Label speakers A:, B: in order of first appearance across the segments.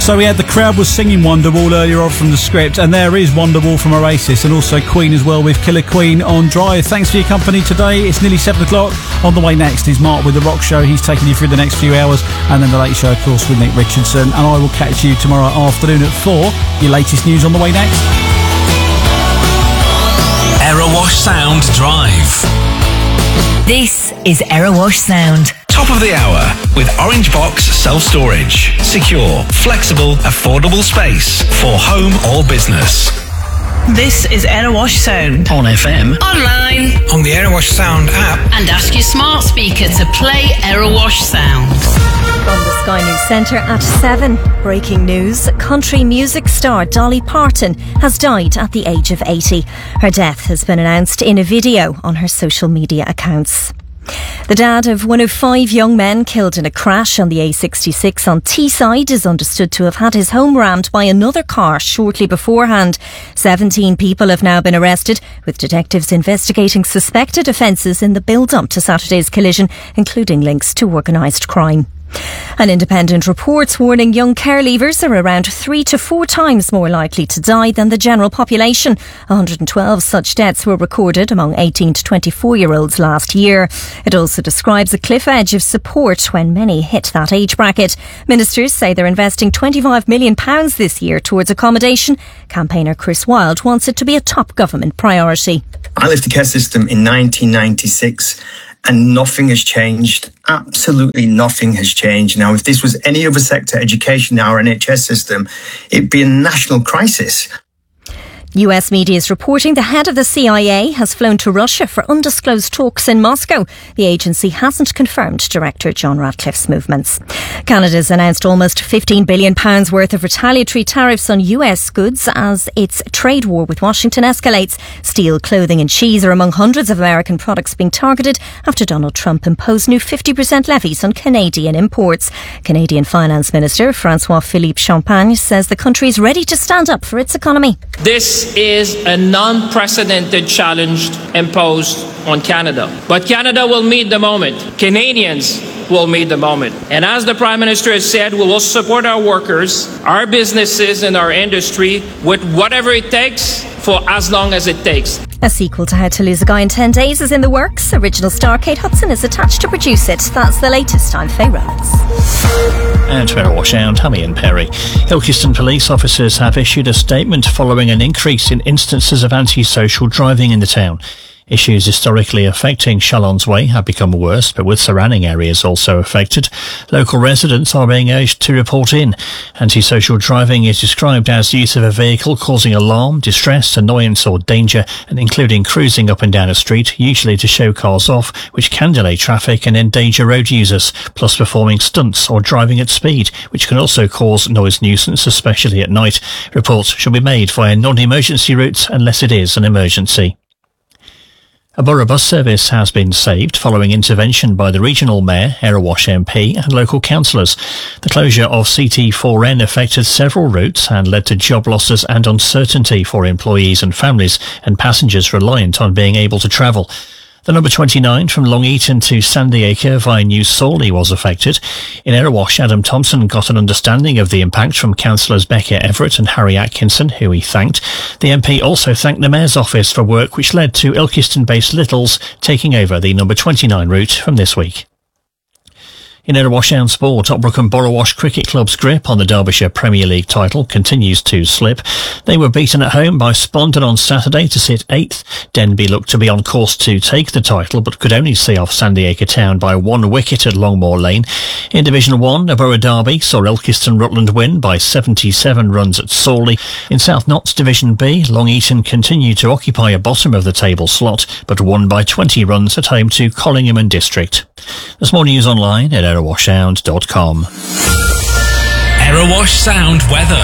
A: So we had the crowd was singing Wonderwall earlier on from the script, and there is Wonderwall from Oasis, and also Queen as well with Killer Queen on Drive. Thanks for your company today. It's nearly 7 o'clock. On the way next is Mark with The Rock Show. He's taking you through the next few hours, and then The Late Show, of course, with Nick Richardson. And I will catch you tomorrow afternoon at 4. Your latest news on the way next.
B: Aerowash Sound Drive.
C: This is Aerowash Sound.
B: Top of the hour with Orange Box Self-Storage. Secure, flexible, affordable space for home or business.
D: This is Aerowash Sound.
B: On FM.
E: Online.
F: On the Aerowash Sound app.
E: And ask your smart speaker to play Aerowash Sound.
G: From the Sky News Centre at 7. Breaking news. Country music star Dolly Parton has died at the age of 80. Her death has been announced in a video on her social media accounts. The dad of one of 5 young men killed in a crash on the A66 on Teesside is understood to have had his home rammed by another car shortly beforehand. 17 people have now been arrested, with detectives investigating suspected offences in the build-up to Saturday's collision, including links to organised crime. An independent report's warning young care leavers are around 3 to 4 times more likely to die than the general population. 112 such deaths were recorded among 18 to 24-year-olds last year. It also describes a cliff edge of support when many hit that age bracket. Ministers say they're investing £25 million this year towards accommodation. Campaigner Chris Wilde wants it to be a top government priority.
H: I left the care system in 1996. And nothing has changed. Absolutely nothing has changed. Now, if this was any other sector, education, our NHS system, it'd be a national crisis.
G: US media is reporting the head of the CIA has flown to Russia for undisclosed talks in Moscow. The agency hasn't confirmed Director John Ratcliffe's movements. Canada's announced almost £15 billion worth of retaliatory tariffs on US goods as its trade war with Washington escalates. Steel, clothing and cheese are among hundreds of American products being targeted after Donald Trump imposed new 50% levies on Canadian imports. Canadian Finance Minister François-Philippe Champagne says the country is ready to stand up for its economy.
I: This is an unprecedented challenge imposed on Canada. But Canada will meet the moment. Canadians will meet the moment. And as the Prime Minister has said, we will support our workers, our businesses and our industry with whatever it takes for as long as it takes.
G: A sequel to How to Lose a Guy in 10 Days is in the works. Original star Kate Hudson is attached to produce it. That's the latest. I'm Faye Rollins.
J: And to Aerowash Sound, Hammy and Perry. Ilkeston police officers have issued a statement following an increase in instances of antisocial driving in the town. Issues historically affecting Chalons Way have become worse, but with surrounding areas also affected. Local residents are being urged to report in. Antisocial driving is described as use of a vehicle causing alarm, distress, annoyance or danger, and including cruising up and down a street, usually to show cars off, which can delay traffic and endanger road users, plus performing stunts or driving at speed, which can also cause noise nuisance, especially at night. Reports should be made via non-emergency routes unless it is an emergency. A borough bus service has been saved following intervention by the regional mayor, Aerowash MP and local councillors. The closure of CT4N affected several routes and led to job losses and uncertainty for employees and families and passengers reliant on being able to travel. The number 29 from Long Eaton to Sandy Acre via New Sawley was affected. In Aerowash, Adam Thompson got an understanding of the impact from councillors Becca Everett and Harry Atkinson, who he thanked. The MP also thanked the Mayor's office for work which led to Ilkeston-based Littles taking over the number 29 route from this week. In Aerowash Sound Sport, Topbrook and Borrowash Cricket Club's grip on the Derbyshire Premier League title continues to slip. They were beaten at home by Splendid on Saturday to sit 8th. Denby looked to be on course to take the title, but could only see off Sandy Acre Town by 1 wicket at Longmoor Lane. In Division 1, a Borough derby saw Ilkeston Rutland win by 77 runs at Sawley. In South Notts Division B, Long Eaton continued to occupy a bottom of the table slot, but won by 20 runs at home to Collingham and District. There's more news online at aerowashsound.com.
B: Aerowash Sound weather.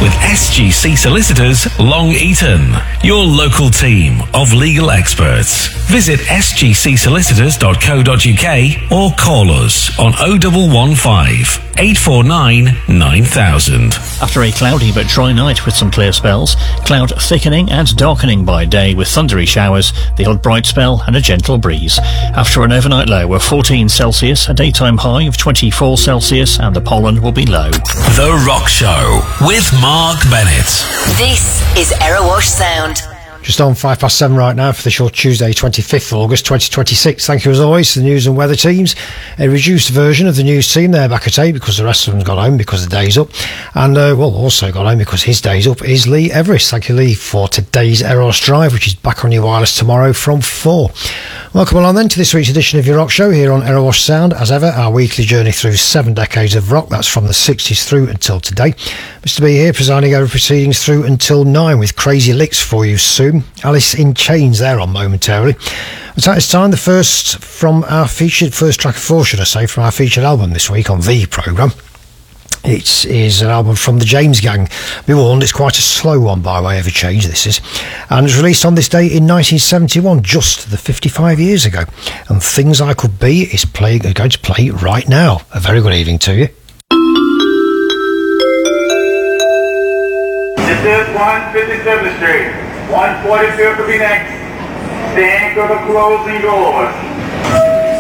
B: with SGC Solicitors Long Eaton, your local team of legal experts. Visit sgcsolicitors.co.uk or call us on 0115 849 9000.
J: After a cloudy but dry night with some clear spells, cloud thickening and darkening by day with thundery showers, the odd bright spell and a gentle breeze. After an overnight low of 14 Celsius, a daytime high of 24 Celsius, and the pollen will be low.
B: The Rock Show with Mark Bennett.
C: This is Erewash Sound.
K: Just on 7:05 right now for the show Tuesday 25th August 2026. Thank you as always to the news and weather teams. A reduced version of the news team there back at 8 because the rest of them got home because the day's up. And also got home because his day's up is Lee Everest. Thank you, Lee, for today's Eros Drive, which is back on your wireless tomorrow from 4. Welcome along then to this week's edition of your Rock Show here on Erewash Sound. As ever, our weekly journey through 7 decades of rock. That's from the 60s through until today. Mr. B here presiding over proceedings through until 9 with crazy licks for you soon. Alice in Chains there on momentarily. But at this time, the first track of 4, should I say, from our featured album this week on the programme. It is an album from the James Gang. Be warned, it's quite a slow one by way of a change, this is. And it was released on this day in 1971, just 55 years ago. And Things I Could Be is going to play right now. A very good evening to you.
L: This is 157th Street. 142 could be next. Stand for the closing doors.